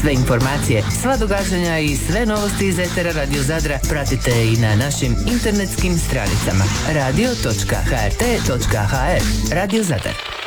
Sve informacije, sva događanja i sve novosti iz etera Radio Zadra pratite i na našim internetskim stranicama radio.hrt.hr. Radio Zadar.